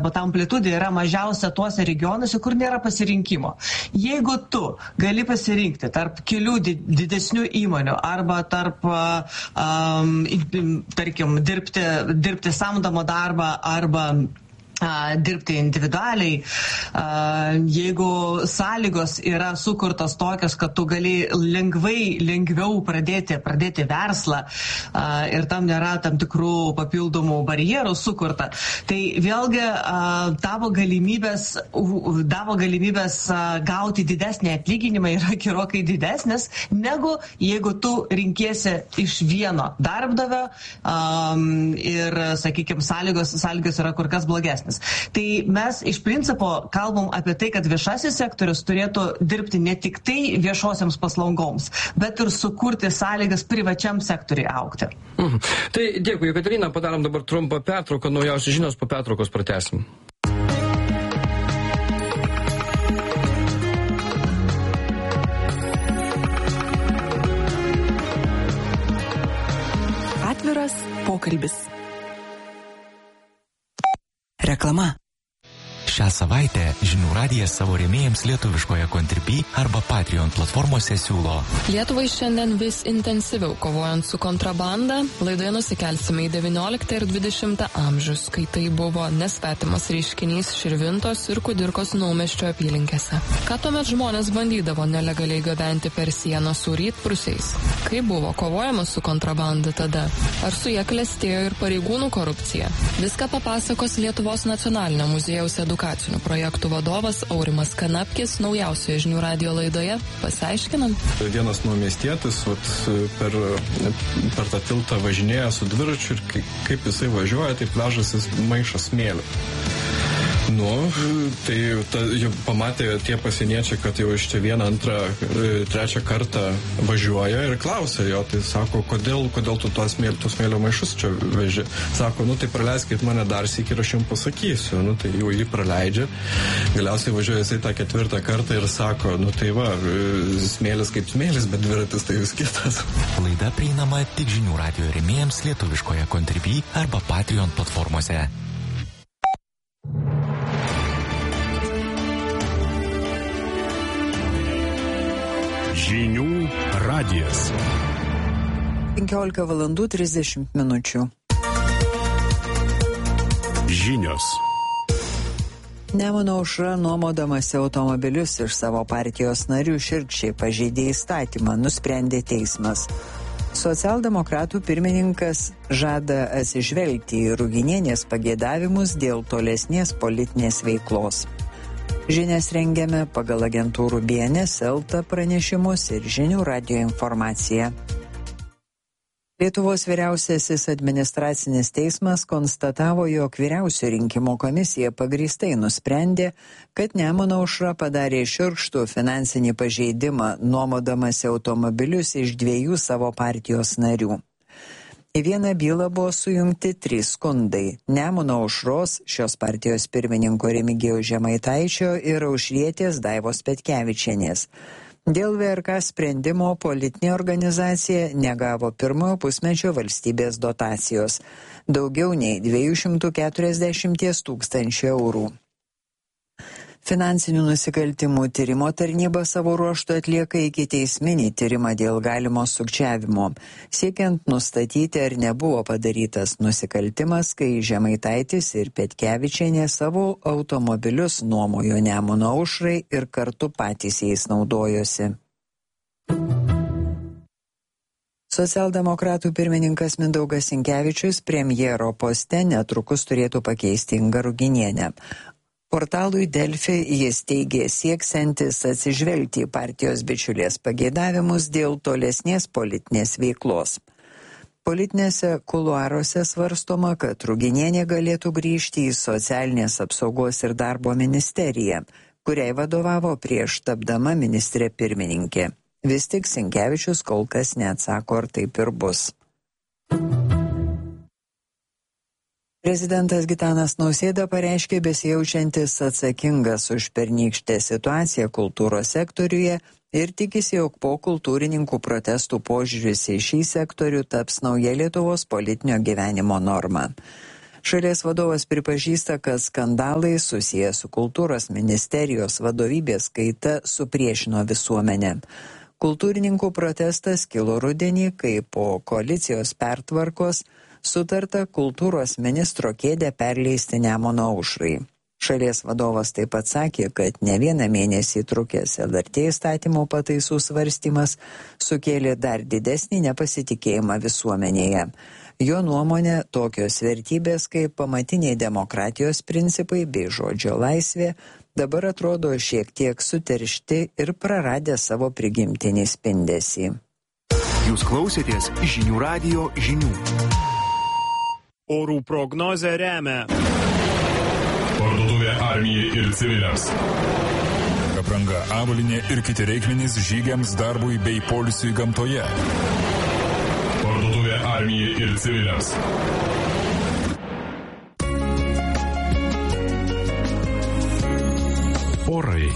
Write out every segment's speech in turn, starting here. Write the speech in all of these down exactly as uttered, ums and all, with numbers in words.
arba ta amplitudė yra mažiausia tuose regionuose, kur nėra pasirinkimo. Jeigu tu gali pasirinkti tarp kelių didesnių įmonių arba tarp, um, tarkim, dirbti, dirbti samdomą darbą arba dirbti individualiai, jeigu sąlygos yra sukurtos tokios, kad tu gali lengvai, lengviau pradėti, pradėti verslą ir tam nėra tam tikrų papildomų barjerų sukurta, tai vėlgi tavo galimybės, tavo galimybės gauti didesnį atlyginimą yra gerokai didesnis, negu jeigu tu rinkiesi iš vieno darbdavio ir, sakykime, sąlygos, sąlygos yra kur kas blogesnės. Tai mes iš principo kalbam apie tai, kad viešasis sektorius turėtų dirbti ne tik tai viešosiams paslaugoms, bet ir sukurti sąlygas privačiam sektoriui aukti. Mhm. Tai dėkui, Jekaterina, padarom dabar trumpą pertrauką, naujausios žinios, po pertraukos pratęsim. Atviras pokalbis. Reklama. Šią savaitę Žinių radijas savo rėmėjams lietuviškoje Contribui arba Patreon platformose siūlo. Lietuvai šiandien vis intensyviau kovojant su kontrabanda, laidoje nusikelsime į devynioliktą ir dvidešimtą amžius, kai tai buvo nesvetimas reiškinys Širvintos ir Kudirkos Naumiesčio apylinkėse. Ką tuomet žmonės bandydavo nelegaliai gabenti per sieną su rytprūsiais? Kaip buvo kovojama su kontrabanda tada? Ar su ja klestėjo ir pareigūnų korupcija? Viską papasakos Lietuvos nacionalinio muziejaus edukacijos edukacinių projektų vadovas Aurimas Kanapkis naujausioje Žinių radijo laidoje. Pasiaiškinam. Vienas naumiestietis vat, per, per tą tiltą važinėja su dviračiu ir kaip jisai važiuoja, taip vežasis maišas smėlio. Nu, tai ta, jau pamatė tie pasieniečiai, kad jau iš čia vieną, antrą, trečią kartą važiuoja ir klausia jo, tai sako, kodėl, kodėl tu tuos smėlio, tuos smėlio maišus čia veži. Sako, nu tai praleiskit mane dar sykį ir aš jums pasakysiu. Nu tai jau jį praleidžia. Galiausiai važiuoja jisai tą ketvirtą kartą ir sako, nu tai va, smėlis kaip smėlis, bet dviratis tai vis kitas. Laida prieinama tik Žinių radijo rėmėjams lietuviškoje Contribui arba Patreon platformose. Žinių radijas. penkiolika valandų trisdešimt minučių. Žinios. Nemuno aušra nuomodamasi automobilius iš savo partijos narių šiurkščiai pažeidė įstatymą, nusprendė teismas. Socialdemokratų pirmininkas žada atsižvelgti į Ruginienės pageidavimus dėl tolesnės politinės veiklos. Žinias rengiame pagal agentūrų B N S, Elta pranešimus ir Žinių radijo informaciją. Lietuvos vyriausiasis administracinis teismas konstatavo, jog vyriausioji rinkimų komisija pagrįstai nusprendė, kad Nemuno aušra padarė šiurkštų finansinį pažeidimą, nuomodamasi automobilius iš dviejų savo partijos narių. Į vieną bylą buvo sujungti trys skundai – Nemuno aušros, šios partijos pirmininko Remigijaus Žemaitaičio ir aušrietės Daivos Petkevičienės. Dėl V R K sprendimo politinė organizacija negavo pirmojo pusmečio valstybės dotacijos – daugiau nei dviejų šimtų keturiasdešimt tūkstančių eurų. Finansinių nusikaltimų tyrimo tarnyba savo ruožtu atlieka ikiteisminį tyrimą dėl galimo sukčiavimo, siekiant nustatyti, ar nebuvo padarytas nusikaltimas, kai Žemaitaitis ir Petkevičienė savo automobilius nuomojo Nemuno aušrai ir kartu patys jais naudojosi. Socialdemokratų pirmininkas Mindaugas Sinkevičius premjero poste netrukus turėtų pakeisti Ingą Ruginienę. Portalui Delfi jis teigė sieksiantis atsižvelgti į partijos bičiulės pageidavimus dėl tolesnės politinės veiklos. Politinėse kuluaruose svarstoma, kad Ruginienė galėtų grįžti į socialinės apsaugos ir darbo ministeriją, kuriai vadovavo prieš tapdama ministrė pirmininkė. Vis tik Sinkevičius kol kas neatsako, ar taip ir bus. Prezidentas Gitanas Nausėda pareiškė besijaučiantis atsakingas už pernykštę situaciją kultūros sektoriuje ir tikisi, jog po kultūrininkų protestų požiūris į šį sektorių taps nauja Lietuvos politinio gyvenimo norma. Šalies vadovas pripažįsta, kad skandalai susiję su kultūros ministerijos vadovybės kaita supriešino visuomenę. Kultūrininkų protestas kilo rudenį, kai po koalicijos pertvarkos sutarta kultūros ministro kėdę perleisti Nemuno aušrai. Šalies vadovas taip pat sakė, kad ne vieną mėnesį trukęs L R T įstatymo pataisų svarstymas sukėlė dar didesnį nepasitikėjimą visuomenėje. Jo nuomonė, tokios vertybės kaip pamatiniai demokratijos principai bei žodžio laisvė dabar atrodo šiek tiek suteršti ir praradę savo prigimtinį spindesį. Jūs klausėtės Žinių radijo žinių. Orų prognozę remia Parduotuvė armijai ir civiliams. Apranga, avalynė ir kiti reikmenys žygiams, darbui bei poilsiui gamtoje. Parduotuvė armijai ir civiliams. Orai.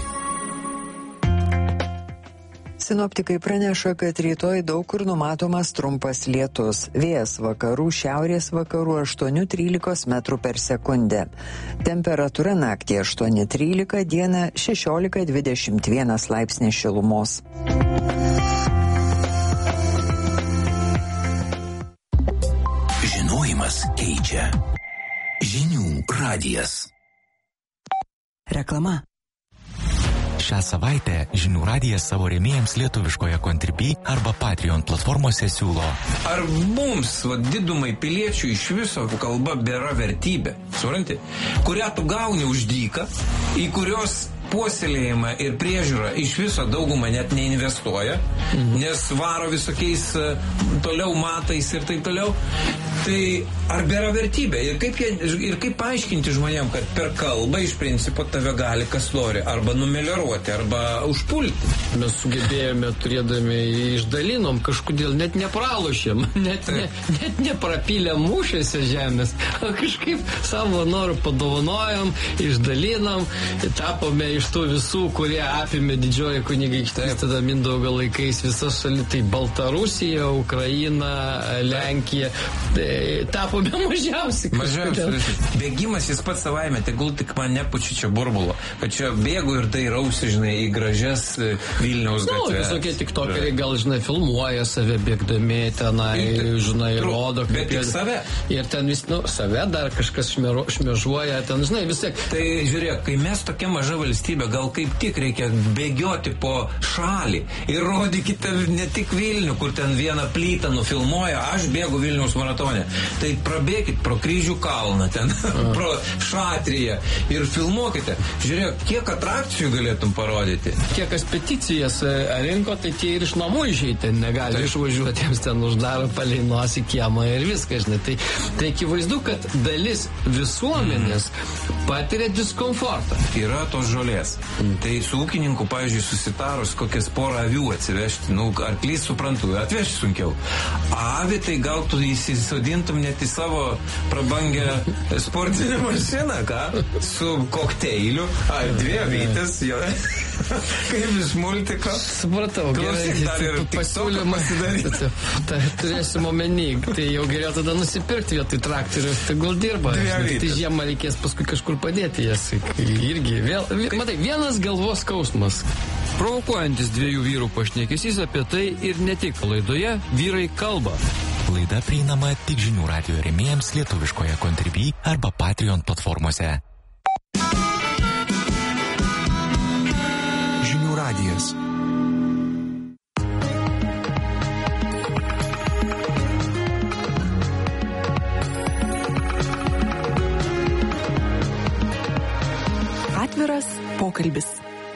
Sinoptikai praneša, kad rytoj daug kur numatomas trumpas lietus. Vėjas vakarų, šiaurės vakarų aštuoni trylika metrų per sekundę. Temperatūra naktį aštuoni trylika, dieną šešiolika dvidešimt vienas laipsnis šilumos. Žinojimas keičia. Žinių radijas. Reklama. Šią savaitę Žinių radijas savo rėmėjams lietuviškoje Contribui arba Patreon platformose siūlo. Ar mums, va, didumai piliečių iš viso kalba bėra vertybė, supranti, kurią tu gauni už dyką, į kurios puoselėjimą ir priežiūrą iš viso daugumą net neinvestuoja, mhm. nes varo visokiais toliau matais ir taip toliau. Tai ar bėra vertybė? Ir kaip, jie, ir kaip paaiškinti žmonėm, kad per kalbą iš principo tave gali kas nori arba numelioruoti, arba užpulti? Mes sugebėjome, turėdami išdalinom, kažkodėl net nepralošėm, net, ne, net neprapylėm mūšėse žemės, o kažkaip savo norų padovanojom, išdalinom, tapome iš tų visų, kurie apėmė didžioji kunigaikštystė, tada Mindaugo laikais visas šalis, tai Baltarusija, Ukraina, Lenkija, tai tapome mažiausiai. Mažiausiai. Bėgimas jis pats savaime, tegul tik man nepučiu čia burbulo, kad čia bėgu ir tai rausi, žinai, į gražias Vilniaus gatves. Nu, visokie tiktokeriai gal, žinai, filmuoja save bėgdami tenai, žinai, Tru, rodo. Bet tik save. Ir ten vis, nu, save dar kažkas šmero, šmežuoja, ten, žinai, vis tiek. Tai žiūrėk, kai mes tokia maža valstybė, gal kaip tik reikia bėgioti po šalį ir rodykite ne tik Vilnių, kur ten vieną plytą nufilmuoja, aš bėgu Vilniaus maratone. Tai prabėkit pro Kryžių kalną ten, pro Šatriją ir filmuokite. Žiūrėk, kiek atrakcijų galėtum parodyti. Kiek kas peticijas rinko, tai tie ir iš namų išeiti negali tai išvažiuoti, jiems ten uždaro palei nosį kiemą ir viskas, žinai. Tai, tai akivaizdu, kad dalis visuomenės mm. patiria diskomfortą. Yra tos žolės. Mm. Tai su ūkininku, pavyzdžiui, susitarus kokias porą avių atsivežti, nu, arklys suprantu, atvežti sunkiau. Avi, tai gal tu įsisodintum net į savo prabangę sportinę mašiną, ką? Su kokteiliu, ar dvi avytės, jo. Kaip iš multiko. Supratau, gerai, tai pasiūlymą tai turėsim omeny, tai jau geriau tada nusipirkti vietoj traktorių, tegul dirba. Tai žiemą reikės paskui kažkur padėti jas. Irgi, vėl, matai, vienas galvos skausmas. Provokuojantis dviejų vyrų pašnekesys apie tai ir ne tik laidoje Vyrai kalba. Laida prieinama tik Žinių radijo rėmėjams lietuviškoje Contribui arba Patreon platformose. Žinių radijas. Atviras pokalbis.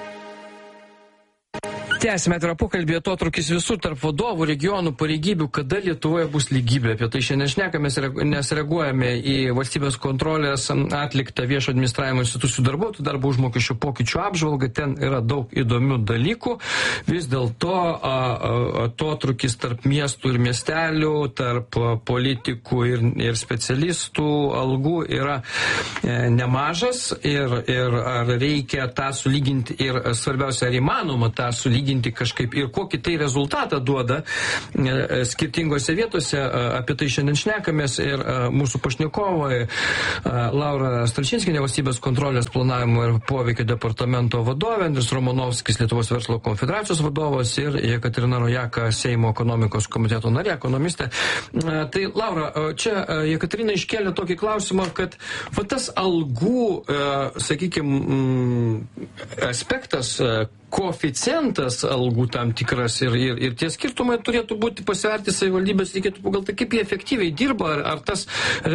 Tęsime atvirą pokalbį, atotrūkis visur tarp vadovų, regionų, pareigybių, kada Lietuvoje bus lygybė. Apie tai šiandien šnekame, nes reaguojame į valstybės kontrolės atliktą viešo administravimo institucijų darbuotojų darbo užmokesčio pokyčių apžvalgą. Ten yra daug įdomių dalykų. Vis dėlto atotrūkis tarp miestų ir miestelių, tarp politikų ir, ir specialistų algų yra e, nemažas. Ir, ir ar reikia tą sulyginti ir svarbiausia, ar įmanoma tą sulyginti pamėginti kažkaip ir kokį tai rezultatą duoda skirtingose vietose. Apie tai šiandien šnekamės ir mūsų pašnekovai Laura Stalčinskienė, valstybės kontrolės planavimo ir poveikio departamento vadovė, Andrius Romanovskis, Lietuvos verslo konfederacijos vadovas ir Jekaterina Rojaka, Seimo ekonomikos komiteto narė, ekonomistė. Tai Laura, čia Jekaterina iškėlė tokį klausimą, kad va tas algų, sakykime, aspektas, koeficientas algų tam tikras ir, ir, ir tie skirtumai turėtų būti pasverti savivaldybės, reikėtų pagalvoti, kaip jie efektyviai dirba, ar, ar tas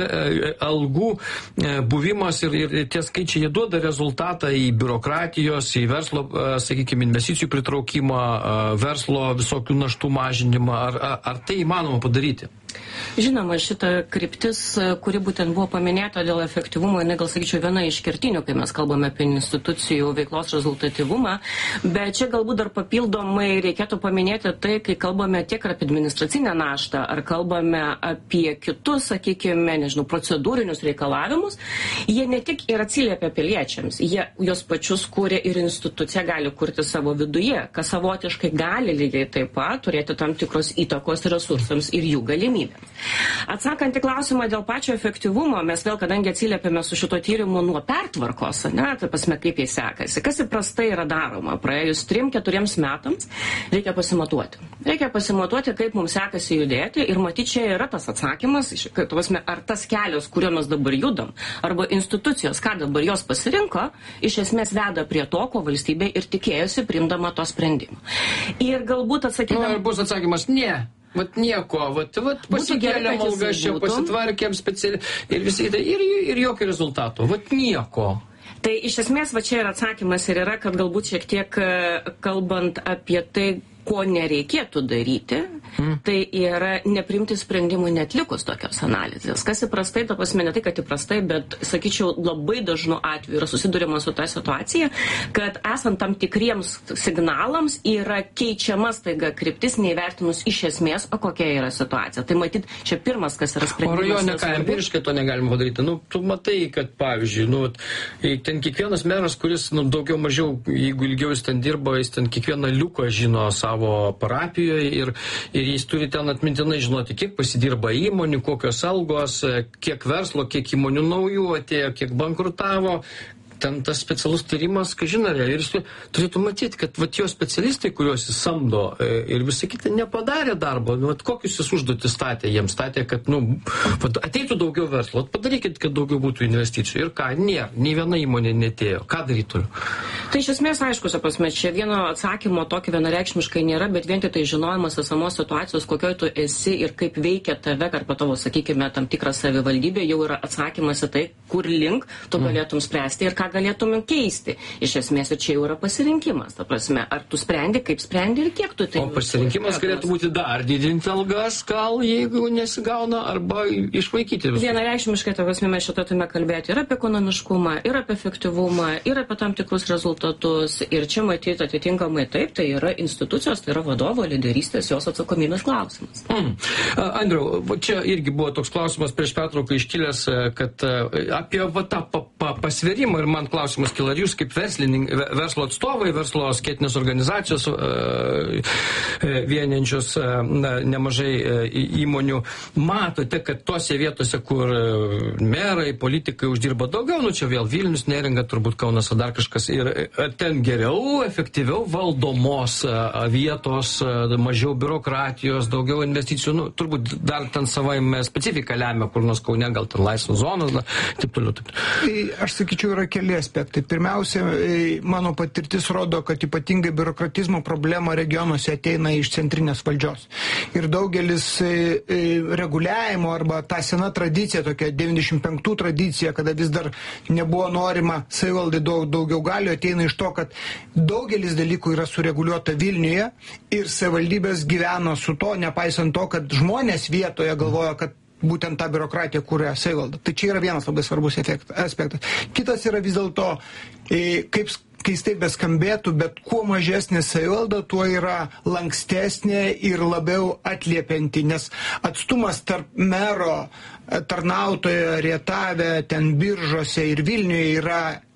e, algų e, buvimas ir, ir tie skaičiai jie duoda rezultatą į biurokratijos, į verslo, e, sakykime, investicijų pritraukimą, e, verslo visokių naštų mažinimą, ar, ar, ar tai įmanoma padaryti? Žinoma, šita kryptis, kuri būtent buvo paminėta dėl efektyvumo, jinai gal sakyčiau viena iš kertinių, kai mes kalbame apie institucijų veiklos rezultatyvumą, bet čia galbūt dar papildomai reikėtų paminėti tai, kai kalbame tiek apie administracinę naštą, ar kalbame apie kitus, sakykime, nežinau, procedūrinius reikalavimus, jie ne tik ir atsiliepia piliečiams, jie jos pačius kūrė ir institucija gali kurti savo viduje, kas savotiškai gali lygiai taip pat turėti tam tikros įtakos resursams ir jų galimybėms. Atsakant į klausimą dėl pačio efektyvumo, mes vėl, kadangi atsiliepėme su šito tyrimu nuo pertvarkos, ne, tai pasme, kaip jie sekasi. Kas įprastai yra daroma? Praėjus trim, keturiems metams reikia pasimatuoti. Reikia pasimatuoti, kaip mums sekasi judėti ir matyti, čia yra tas atsakymas, kad, pasme, ar tas kelias, kuriuo mes dabar judam, arba institucijos, ką dabar jos pasirinko, iš esmės veda prie to, ko valstybė ir tikėjosi priimdama to sprendimo. Ir galbūt atsakydama... Nu, ar bus atsakymas ne? Vat nieko, vat, vat pasikėlėm algas čia, pasitvarkėm specialiai ir visai tai, ir, ir jokio rezultato, vat nieko. Tai iš esmės va čia ir atsakymas ir yra, kad galbūt šiek tiek kalbant apie tai, ko nereikėtų daryti, mm. tai yra neprimti sprendimų netlikus tokios analizės. Kas įprastai, ta prasme, ne tai, kad įprastai, bet, sakyčiau, labai dažnu atveju yra susidurima su ta situacija, kad esant tam tikriems signalams yra keičiama staiga kryptis, neįvertinus iš esmės, o kokia yra situacija. Tai matyt, čia pirmas, kas yra sprendimas. O rajone, ką empiriškai to negalima padaryti? Nu, tu matai, kad, pavyzdžiui, nu, ten kiekvienas meras, kuris, nu, daugiau mažiau, jeigu ilgiau jis ten dirba, jis ten kiekvieną liuką žino savo parapijoje ir, ir jis turi ten atmintinai žinoti, kiek pasidirba įmonių, kokios algos, kiek verslo, kiek įmonių naujų atėjo, kiek bankrutavo. Ten tas specialus tyrimas, ką žinai, ir jis turėtų matyti, kad vat jo specialistai, kuriuos jis samdo ir visi kiti nepadarė darbo, nu, vat kokius jis užduotis statė, jiems statė, kad nu, vat, ateitų daugiau verslo, padarykit, kad daugiau būtų investicijų. Ir ką, nėra, nei viena įmonė netėjo. Ką darytų? Tai iš esmės, aišku, prasme, čia vieno atsakymo tokio vienareikšmiškai nėra, bet vien tik tai žinojimas esamos situacijos, kokioj tu esi ir kaip veikia tave, arba tavo, sakykime, tam tikrą savivaldybę, jau yra atsakymas į tai, kur link tu galėtum spręsti ir ką galėtumėm keisti. Iš esmės, ir čia jau yra pasirinkimas. Ta prasme, ar tu sprendi, kaip sprendi ir kiek tu tai... O pasirinkimas galėtų būti dar didinti algas, gal, jeigu nesigauna, arba išvaikyti visų. Vienareikšmiškai, ta prasme, mes šitą turime kalbėti ir apie ekonomiškumą, ir apie efektyvumą, ir apie tam tikrus rezultatus. Ir čia matyti atitinkamai taip, tai yra institucijos, tai yra vadovo lyderystės, jos atsakomybės klausimas. Mm. Andriau, čia irgi buvo toks klausimas prieš pertrauką iškilęs, kad apie va, tą pa, pa, pasverimą ir man klausimas kila, ar jūs kaip verslo atstovai, verslo skėtinės organizacijos vieniančios nemažai įmonių, matote, kad tose vietose, kur merai, politikai uždirba daugiau, nu čia vėl Vilnius, Neringa, turbūt Kaunas ar dar kažkas, ir ten geriau, efektyviau valdomos vietos, mažiau biurokratijos, daugiau investicijų, nu turbūt dar ten savaime specifika lemia, kur nors Kaune, gal ten laisvos zonos, na, taip toliau. Taip. Tai aš sakyčiau, yra keli aspektai. Pirmiausia, mano patirtis rodo, kad ypatingai biurokratizmo problema regionuose ateina iš centrinės valdžios. Ir daugelis reguliavimo arba ta sena tradicija, tokia devyniasdešimt penktų tradicija, kada vis dar nebuvo norima savivaldai daug, daugiau galių, ateina iš to, kad daugelis dalykų yra sureguliuota Vilniuje ir savivaldybės gyveno su to, nepaisant to, kad žmonės vietoje galvoja, kad būtent tą biurokratiją kuria savivalda. Tai čia yra vienas labai svarbus efekt, aspektas. Kitas yra vis dėlto, kaip keistai beskambėtų, bet kuo mažesnė savivalda, tuo yra lankstesnė ir labiau atliepianti, nes atstumas tarp mero, tarnautojo, Rietave, ten Biržuose ir Vilniuje yra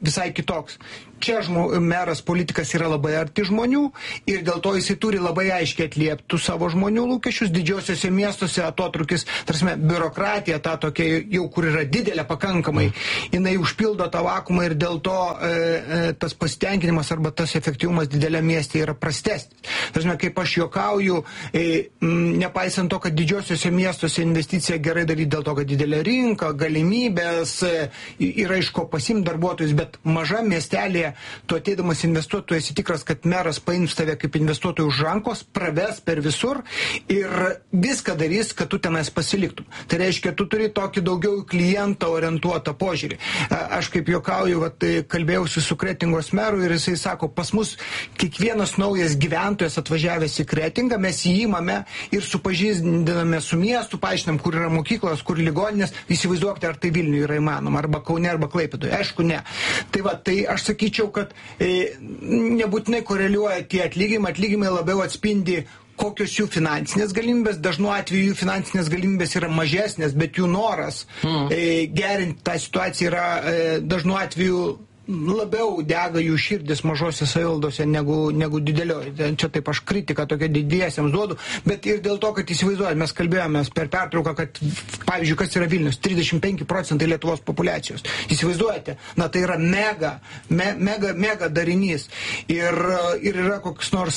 visai kitoks. Čia žmo, meras politikas yra labai arti žmonių ir dėl to jisai turi labai aiškiai atlieptų savo žmonių lūkesčius. Didžiosiuose miestuose atotrukis, tarsi biurokratija, ta tokia jau kur yra didelė pakankamai, jinai užpildo tą vakumą ir dėl to e, e, tas pasitenkinimas arba tas efektyvumas didelė mieste yra prastesnis. Tarsi, kaip aš juokauju, e, m, nepaisant to, kad didžiosiuose miestuose investicija gerai daryti dėl to, kad didelė rinka, galimybės, e, yra iš ko pasimti darbuotojus, bet maža miestelėje tu ateidamas investuoti, tu esi tikras, kad meras paims tave kaip investuotojų už rankos, praves per visur ir viską darys, kad tu tenais pasiliktum. Tai reiškia, tu turi tokį daugiau klientą orientuotą požiūrį. Aš kaip juokauju, vat, kalbėjausi su Kretingos meru ir jisai sako, pas mus kiekvienas naujas gyventojas atvažiavęs į Kretingą, mes jį įmame ir supažindiname su miestu, paaiškinam, kur yra mokyklos, kur ligoninės, įsivaizduokite, ar tai Vilniuje yra įmanoma, arba Kaune, arba Klaipėdoje. Aišku, ne. Tai va, tai aš sakyčiau, kad e, nebūtinai koreliuoja tie atlyginimai, atlyginimai labiau atspindi kokios jų finansinės galimybės, dažnu atveju jų finansinės galimybės yra mažesnės, bet jų noras mm. e, gerinti tą situaciją yra e, dažnu atveju labiau dega jų širdis mažose savivaldose negu, negu didelioje. Čia taip aš kritiką tokia didiesiems duodu, bet ir dėl to, kad įsivaizduojame, mes kalbėjomės per pertrauką, kad pavyzdžiui, kas yra Vilnius, trisdešimt penki procentai Lietuvos populiacijos. Įsivaizduojate, na tai yra mega, me, mega, mega darinys. Ir, ir yra koks nors,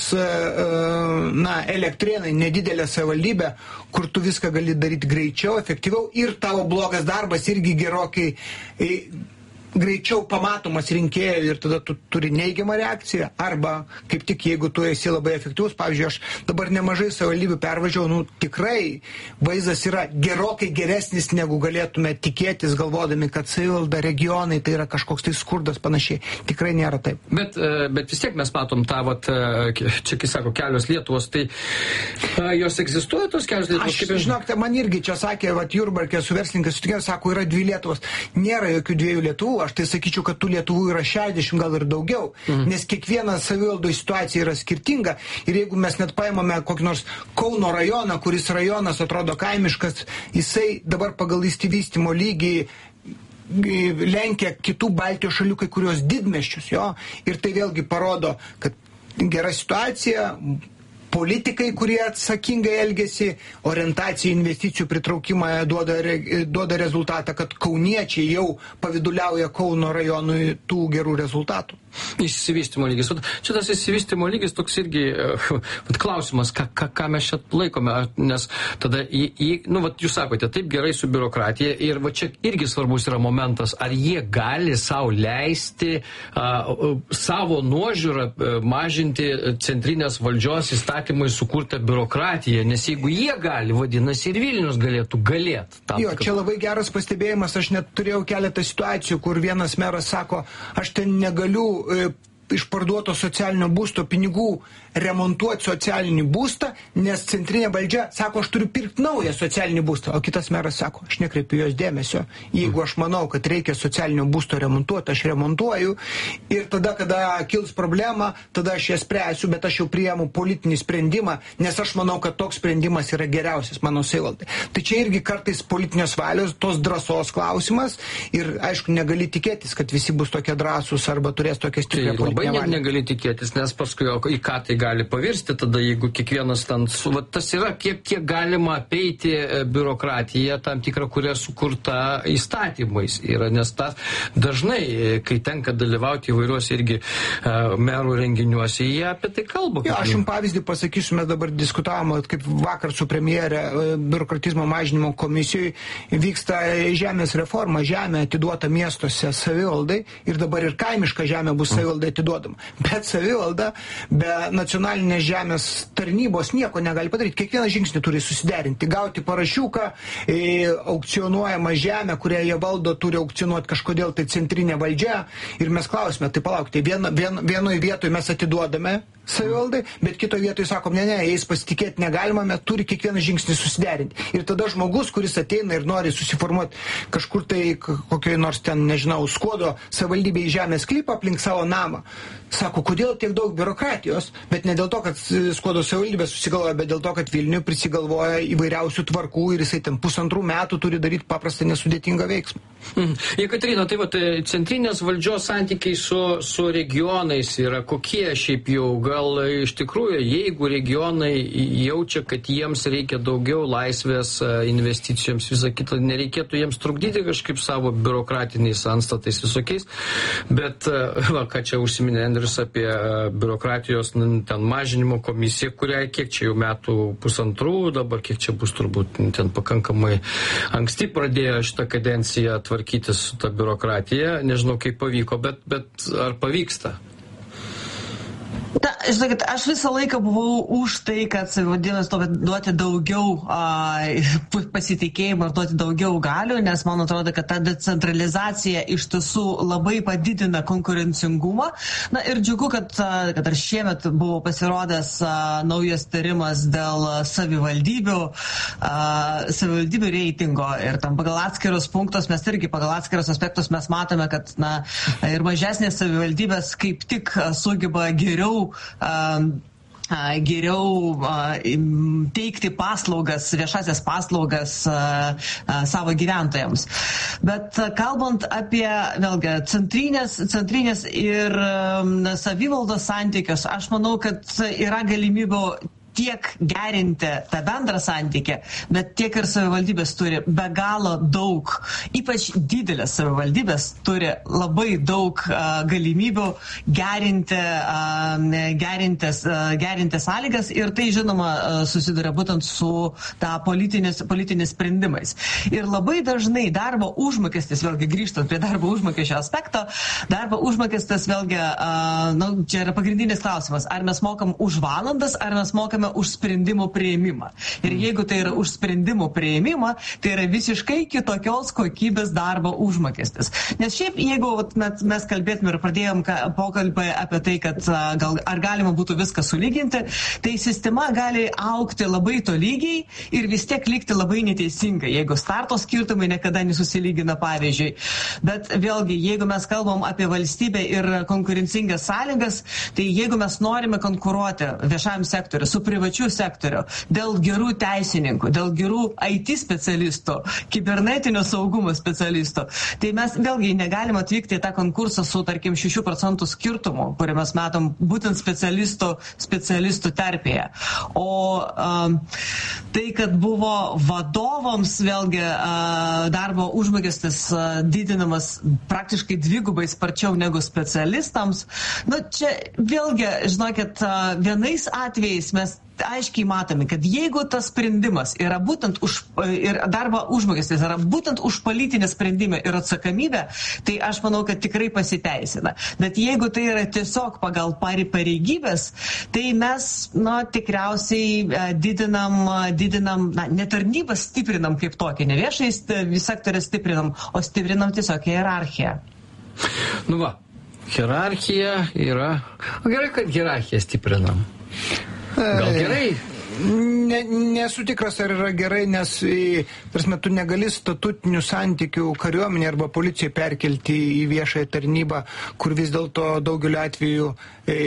na, Elektrėnai, nedidelė savivaldybė, kur tu viską gali daryti greičiau, efektyviau ir tavo blogas darbas irgi gerokai greičiau pamatomas rinkėjų ir tada tu turi neigiamą reakciją. Arba, kaip tik, jeigu tu esi labai efektyvus, pavyzdžiui, aš dabar nemažai savivaldybių pervažiavau, nu tikrai vaizdas yra gerokai geresnis, negu galėtume tikėtis, galvodami, kad savivalda, regionai, tai yra kažkoks tai skurdas panašiai. Tikrai nėra taip. Bet, bet vis tiek mes matom tą, vat, čia, kai sako, kelios Lietuvos, tai jos egzistuoja tos kelios Lietuvos? Aš, kaip žinokite, man irgi čia sakė, vat, Jurbarkė su verslininkas sutikė, sako, yra dvi Lietuvos. Nėra jokių dviejų Lietuvų. Aš tai sakyčiau, kad tų Lietuvų yra šešiasdešimt, gal ir daugiau, mhm. nes kiekviena savivaldoje situacija yra skirtinga ir jeigu mes net paimame kokį nors Kauno rajoną, kuris rajonas atrodo kaimiškas, jisai dabar pagal įsivystymo lygį lenkia kitų Baltijos šalių kai kurios didmiesčius, jo, ir tai vėlgi parodo, kad gera situacija, politikai, kurie atsakingai elgesi, orientacija investicijų pritraukimą duoda, duoda rezultatą, kad kauniečiai jau paviduliauja Kauno rajonui tų gerų rezultatų. Išsivystymo lygis. Čia tas išsivystymo lygis toks irgi klausimas, ką, ką, ką mes čia laikome, nes tada, į, į, nu, vat, jūs sakote, taip gerai su biurokratija ir va čia irgi svarbus yra momentas, ar jie gali savo leisti a, savo nuožiūrą mažinti centrinės valdžios įstatymai sukurtą biurokratiją, nes jeigu jie gali, vadinasi ir Vilnius galėtų galėt. Tam, jo, čia labai geras pastebėjimas, aš net turėjau keletą situacijų, kur vienas meras sako, aš ten negaliu e, iš parduoto socialinio būsto pinigų remontuoti socialinį būstą, nes centrinė valdžia sako, aš turiu pirkti naują socialinį būstą, o kitas meras sako, aš nekreipiu jos dėmesio. Jeigu aš manau, kad reikia socialinio būsto remontuoti, aš remontuoju ir tada, kada kils problema, tada aš ją spręsiu, bet aš jau priėmu politinį sprendimą, nes aš manau, kad toks sprendimas yra geriausias mano savivaldai. Tai čia irgi kartais politinės valios, tos drąsos klausimas ir, aišku, negali tikėtis, kad visi bus tokie drąsūs arba turės tokią stiprią politinę valią. Labai negali tikėtis, nes paskui į ką tai gali pavirsti tada, jeigu kiekvienas ten, su, va, tas yra, kiek, kiek galima apeiti biurokratiją tam tikrą, kuria sukurta įstatymais yra, nes tas dažnai, kai tenka dalyvauti įvairiuose irgi uh, merų renginiuose, jie apie tai kalba. Jo, aš jums pavyzdį pasakysiu, mes dabar diskutavome, kaip vakar su premjerė biurokratizmo mažinimo komisijoje vyksta žemės reforma, žemė atiduota miestuose savivaldai ir dabar ir kaimiška žemė bus savivaldai atiduodama. Bet savivalda, be nacionalinės žemės tarnybos nieko negali padaryti. Kiekvieną žingsnį turi susiderinti, gauti parašiuką, e, aukcionuojama žemė, kurią jie valdo, turi aukcionuoti kažkodėl tai centrinė valdžia ir mes klausime, tai palaukite, vien, vien, vienoje vietoje mes atiduodame savivaldai, bet kitoje vietoje sakom, ne, ne, jais pasitikėti negalima, mes turi kiekvieną žingsnį susiderinti. Ir tada žmogus, kuris ateina ir nori susiformuoti kažkur tai kokioj nors ten, nežinau, Skuodo savivaldybėje žemės sklypą aplink savo namą, Sako, kodėl tiek daug biurokratijos, bet ne dėl to, kad Skuodo savivaldybė susigalvoja, bet dėl to, kad Vilniuje prisigalvoja įvairiausių tvarkų ir jisai ten pusantrų metų turi daryti paprastą nesudėtingą veiksmą. Mhm. Jekaterina, tai va, centrinės valdžios santykiai su, su regionais yra kokie šiaip jau? Gal iš tikrųjų, jeigu regionai jaučia, kad jiems reikia daugiau laisvės investicijoms, visą kitą, nereikėtų jiems trukdyti kažkaip savo biurokratiniais antstatais visokiais, bet, va, ką čia užsiminė Andrius apie biurokratijos ten mažinimo komisiją, kuriai kiek čia jau metų pusantrų, dabar kiek čia bus turbūt ten pakankamai anksti pradėjo šitą kadenciją tvarkytis su ta biurokratija, nežinau kaip pavyko, bet, bet ar pavyksta? Na, žinokit, aš visą laiką buvau už tai, kad savivaldybės duoti daugiau a, pasitikėjimo ir duoti daugiau galių, nes man atrodo, kad ta decentralizacija iš tiesų labai padidina konkurencingumą. Na ir džiugu, kad, kad ar šiemet buvo pasirodęs a, naujas tyrimas dėl savivaldybių, a, savivaldybių reitingo ir tam pagal atskirus punktus mes irgi pagal atskirus aspektus mes matome, kad na, ir mažesnės savivaldybės kaip tik sugeba geriau Um, geriau teikti paslaugas, viešasias paslaugas savo gyventojams. Bet kalbant apie, vėlgi, centrinės, centrinės ir savivaldos santykius, aš manau, kad yra galimybių tiek gerinti tą bendrą santykį, bet tiek ir savivaldybės turi be galo daug, ypač didelės savivaldybės turi labai daug uh, galimybių gerinti, uh, gerintis, uh, gerinti sąlygas ir tai, žinoma, uh, susiduria būtent su ta politinis, politinis sprendimais. Ir labai dažnai darbo užmokestis, vėlgi grįžtant prie darbo užmokesčio aspekto, darbo užmokestis vėlgi, uh, nu, čia yra pagrindinis klausimas, ar mes mokam už valandas, ar mes mokame už sprendimų prieimimą. Ir jeigu tai yra už sprendimų prieimimą, tai yra visiškai kitokios kokybės darbo užmokestis. Nes šiaip, jeigu mes, mes kalbėtume ir pradėjom pokalbį apie tai, kad gal, ar galima būtų viską sulyginti, tai sistema gali augti labai tolygiai ir vis tiek likti labai neteisingai, jeigu starto skirtumai niekada nesusilygina, pavyzdžiui. Bet vėlgi, jeigu mes kalbam apie valstybę ir konkurencingas sąlygas, tai jeigu mes norime konkuruoti viešajam sektoriu su privačių sektorių, dėl gerų teisininkų, dėl gerų I T specialistų, kibernetinio saugumo specialistų, tai mes vėlgi negalim atvykti į tą konkursą su, tarkim, šešių procentų skirtumu, kurį mes matom būtent specialistų, specialistų terpėje. O um, tai, kad buvo vadovams vėlgi uh, darbo užmokestis uh, didinamas praktiškai dvigubai sparčiau negu specialistams, nu čia vėlgi, žinokit, uh, vienais atvejais mes aiškiai matome, kad jeigu tas sprendimas yra būtent už, ir darbo užmokestis yra būtent už politinį sprendimą ir atsakomybę, tai aš manau, kad tikrai pasiteisina. Bet jeigu tai yra tiesiog pagal pareigybės, tai mes, na, tikriausiai didinam, didinam, na, ne tarnybas stiprinam kaip tokį, ne viešai sektorį stiprinam, o stiprinam tiesiog hierarchiją. Nu va, hierarchija yra... Gerai, kad hierarchiją stiprinam. Gal gerai? Ne, nesu tikras, ar yra gerai, nes prasme, tu negali statutinių santykių kariuomenė arba policijai perkelti į viešąją tarnybą, kur vis dėlto daugeliu atveju e,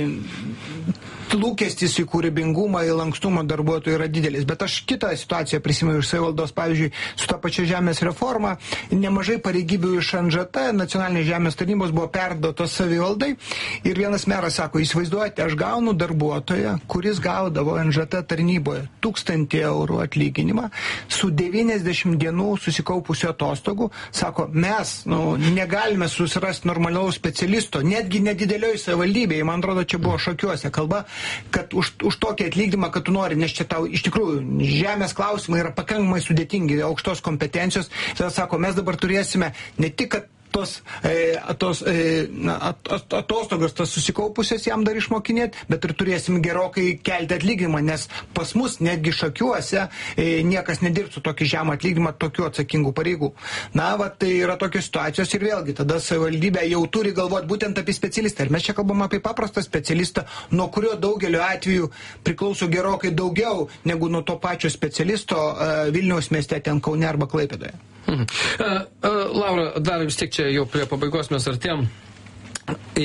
lūkestis į kūrybingumą, į lankstumą darbuotojų yra didelis. Bet aš kitą situaciją prisimenu iš savivaldos, pavyzdžiui, su ta pačia žemės reforma, nemažai pareigybių iš N Ž T, nacionalinės žemės tarnybos, buvo perduotos savivaldai ir vienas meras sako, įsivaizduojate, aš gaunu darbuotoją, kuris gaudavo N Ž T tarnyboje tūkstantį eurų atlyginimą su devyniasdešimt dienų susikaupusių atostogų, sako, mes nu, negalime susirasti normalaus specialisto, netgi nedidelioj savivaldybėje, man atrodo, čia buvo šokiuose kalba, kad už, už tokį atlyginimą, kad tu nori, nes čia tau iš tikrųjų žemės klausimai yra pakankamai sudėtingi, aukštos kompetencijos, tada sako, mes dabar turėsime ne tik, kad tos, e, tos e, at, at, atostogos, tas susikaupusios jam dar išmokinėti, bet ir turėsim gerokai kelti atlyginimą, nes pas mus netgi šakiuose e, niekas nedirbs su tokį žemą atlyginimą tokių atsakingų pareigų. Na, va, tai yra tokios situacijos ir vėlgi, tada savivaldybė jau turi galvoti būtent apie specialistą. Ir mes čia kalbam apie paprastą specialistą, nuo kurio daugeliu atveju priklauso gerokai daugiau negu nuo to pačio specialisto e, Vilniaus mieste, ten Kaune arba Klaipėdoje. Mhm. Uh, uh, Laura, dar vis tiek čia jau prie pabaigos mes artėjom.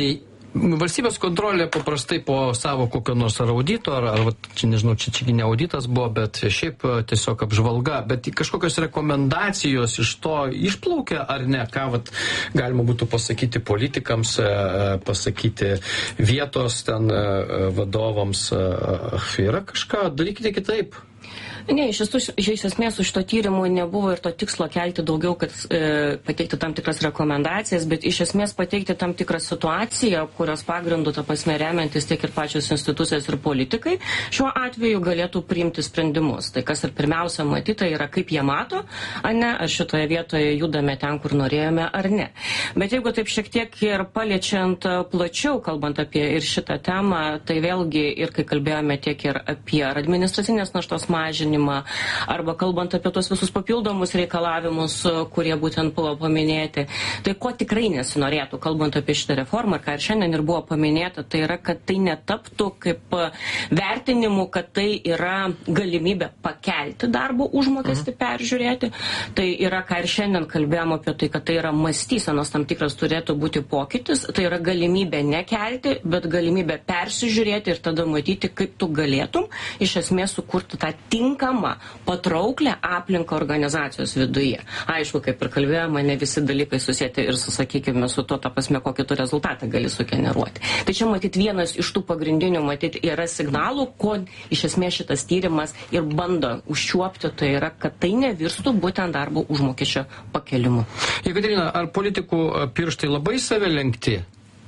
valstybės kontrolė paprastai po savo kokio nors ar audito, ar, ar čia nežinau, čia, čia ne auditas buvo, bet šiaip tiesiog apžvalga, bet kažkokios rekomendacijos iš to išplaukia ar ne, ką vat, galima būtų pasakyti politikams, pasakyti vietos ten vadovams, yra kažką, darykite kitaip. Ne, iš, esu, iš esmės už to tyrimų nebuvo ir to tikslo kelti daugiau, kad e, pateikti tam tikras rekomendacijas, bet iš esmės pateikti tam tikrą situaciją, kurios pagrindų, ta prasme, remiantis tiek ir pačios institucijos ir politikai, šiuo atveju galėtų priimti sprendimus. Tai kas ir pirmiausia matyta yra, kaip jie mato, ar ne, ar šitoje vietoje judame ten, kur norėjome, ar ne. Bet jeigu taip šiek tiek ir paliečiant plačiau, kalbant apie ir šitą temą, tai vėlgi ir kai kalbėjome tiek ir apie administracinės naštos mažinimą, arba kalbant apie tos visus papildomus reikalavimus, kurie būtent buvo paminėti. Tai ko tikrai nesinorėtų, kalbant apie šitą reformą, ką ir šiandien ir buvo paminėta, tai yra, kad tai netaptų kaip vertinimu, kad tai yra galimybė pakelti darbo užmokestį, peržiūrėti. Tai yra, ką ir šiandien kalbėjom apie tai, kad tai yra mąstysenos tam tikras turėtų būti pokytis, tai yra galimybė nekelti, bet galimybė persižiūrėti ir tada matyti, kaip tu galėtum iš esmės sukurti tą tinkamą, patrauklę aplinką organizacijos viduje. Aišku, kaip ir kalbėjome, ne visi dalykai susėti ir susakykime su to, ta prasme, kokį tu rezultatą gali sugeneruoti. Tai čia matyt vienas iš tų pagrindinių, matyt, yra signalų, ko iš esmės šitas tyrimas ir bando užčiuopti, tai yra, kad tai nevirstų būtent darbo užmokesčio pakelimu. Jekaterina, ar politikų pirštai labai save lenkti?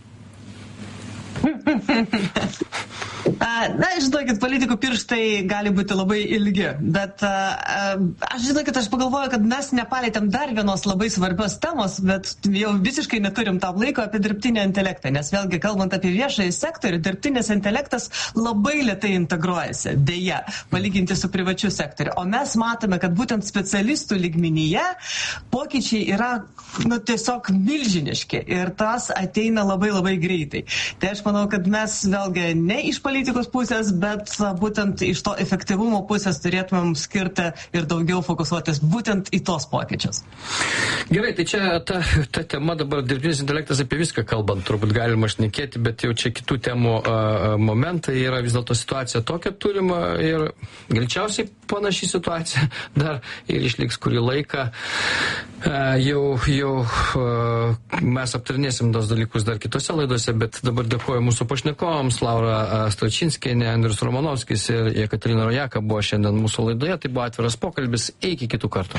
Na, žinokit, politikų pirštai gali būti labai ilgi, bet a, aš žinokit, aš pagalvoju, kad mes nepalėtėm dar vienos labai svarbios temos, bet jau visiškai neturim tam laiko apie dirbtinį intelektą, nes vėlgi kalbant apie viešąjį sektorių, dirbtinis intelektas labai lėtai integruojasi, dėja, palyginti su privačiu sektoriu. O mes matome, kad būtent specialistų lygmenyje pokyčiai yra nu, tiesiog milžiniški ir tas ateina labai labai greitai. Tai aš manau, kad mes vėlgi ne iš politikos pusės, bet būtent iš to efektyvumo pusės turėtumėm skirti ir daugiau fokusuotis būtent į tos pokyčius. Gerai, tai čia ta, ta tema dabar dirbtinis intelektas apie viską kalbant, turbūt galima šnekėti, bet jau čia kitų temų a, momentai yra vis dėlto situacija tokia turima ir greičiausiai panaši situacija dar ir išliks kurį laiką. A, jau jau a, mes aptarinėsim tos dalykus dar kitose laidose, bet dabar dėkuoju mūsų pašnekovams, Laura Stračinskienė, Andrius Romanovskis ir Jekaterina Rojaka buvo šiandien mūsų laidoje. Tai buvo atviras pokalbis. Iki kitų kartų.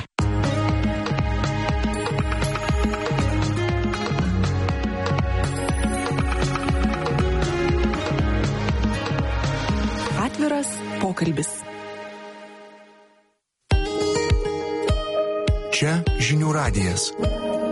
Atviras pokalbis. Čia Žinių radijas.